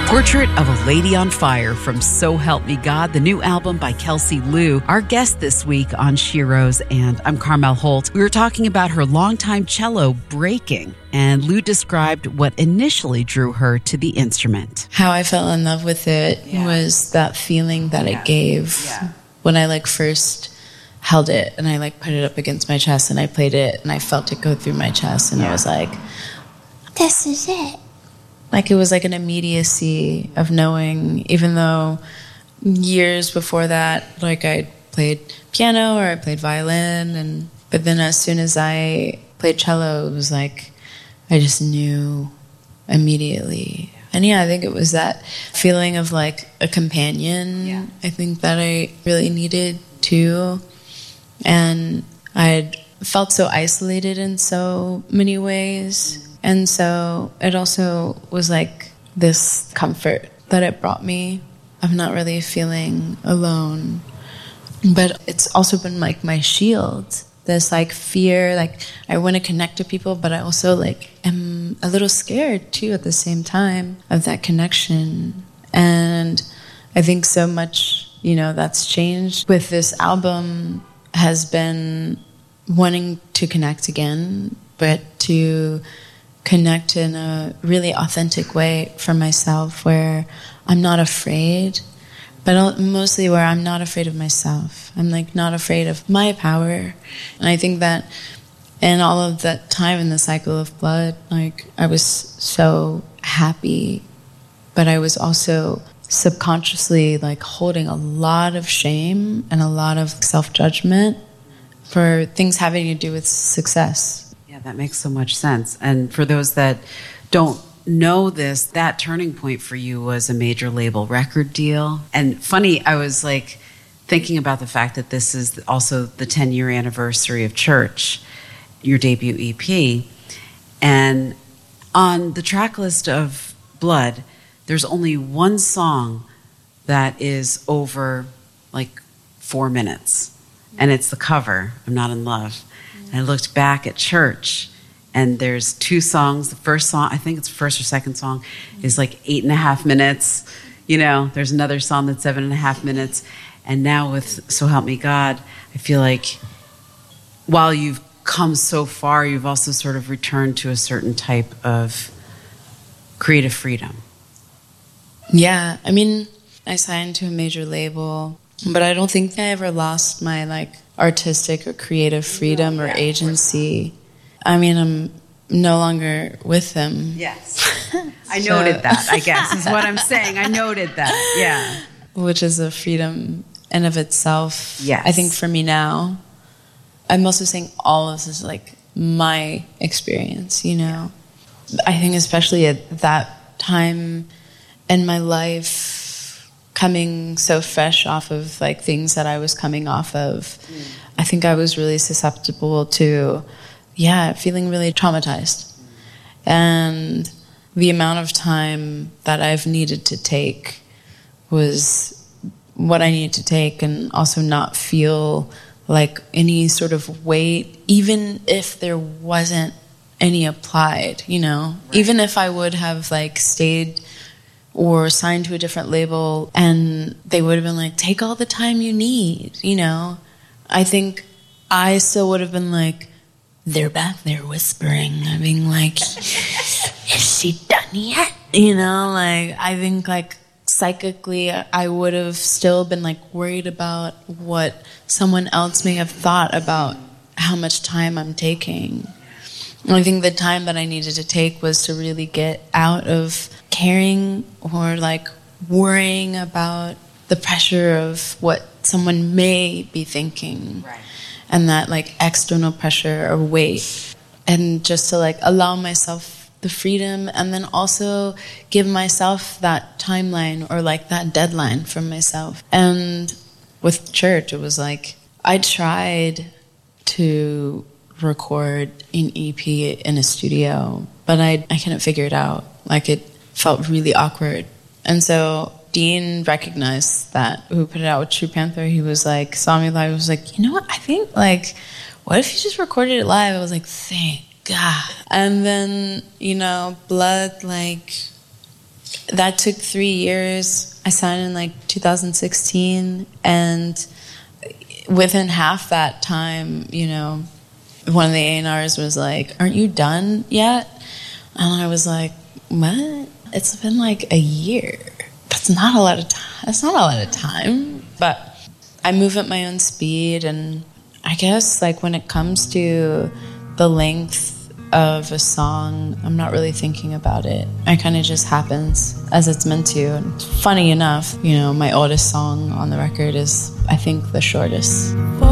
Portrait of a Lady on Fire from So Help Me God, the new album by Kelsey Liu. Our guest this week on Sheroes, and I'm Carmel Holt. We were talking about her longtime cello breaking, and Liu described what initially drew her to the instrument. How I fell in love with it was that feeling that it gave when I first held it and I put it up against my chest and I played it and I felt it go through my chest and I was like, this is it. It was an immediacy of knowing, even though years before that, I played piano or I played violin, but then as soon as I played cello, it was I just knew immediately. And I think it was that feeling of a companion. I think that I really needed too. And I had felt so isolated in so many ways. And so it also was this comfort that it brought me of not really feeling alone. But it's also been my shield. This fear, I want to connect to people, but I also am a little scared too at the same time of that connection. And I think so much, that's changed with this album has been wanting to connect again, but to connect in a really authentic way for myself where I'm not afraid, but mostly where I'm not afraid of myself. I'm not afraid of my power. And I think that in all of that time in the cycle of blood, I was so happy, but I was also subconsciously holding a lot of shame and a lot of self-judgment for things having to do with success. Yeah, that makes so much sense. And for those that don't know this, that turning point for you was a major label record deal. And funny, I was thinking about the fact that this is also the 10-year anniversary of Church, your debut EP. And on the track list of Blood, there's only one song that is over 4 minutes. And it's the cover, I'm Not in Love. And I looked back at Church, and there's 2 songs. The first song, I think it's the first or second song, is 8.5 minutes. There's another song that's 7.5 minutes. And now with So Help Me God, I feel while you've come so far, you've also sort of returned to a certain type of creative freedom. Yeah, I signed to a major label, but I don't think I ever lost my artistic or creative freedom or agency. I'm no longer with them. Yes. I noted that, I guess, is what I'm saying. I noted that, yeah. Which is a freedom in of itself, yes. I think, for me now. I'm also saying all of this is my experience, I think especially at that time in my life, coming so fresh off of things that I was coming off of, I think I was really susceptible to, feeling really traumatized. And the amount of time that I've needed to take was what I needed to take, and also not feel any sort of weight, even if there wasn't any applied, Right. Even if I would have stayed or signed to a different label and they would have been take all the time you need, I think I still would have been they're back there whispering. I mean, is she done yet? I think psychically I would have still been worried about what someone else may have thought about how much time I'm taking. And I think the time that I needed to take was to really get out of caring or worrying about the pressure of what someone may be thinking. Right. And that external pressure or weight, and just to allow myself the freedom, and then also give myself that timeline or that deadline from myself. And with Church, it was I tried to record an EP in a studio, but I couldn't figure it out. It felt really awkward. And so Dean recognized that, who put it out with True Panther. He was saw me live, was you know what, I think what if you just recorded it live? I was thank God. And then, Blood That took 3 years. I signed in like 2016, and within half that time, you know, one of the A&Rs was like, "Aren't you done yet?" And I was like, "What? It's been like a year. That's not a lot of time. That's not a lot of time." But I move at my own speed, and I guess like when it comes to the length of a song, I'm not really thinking about it. It kind of just happens as it's meant to. And funny enough, you know, my oldest song on the record is, I think, the shortest.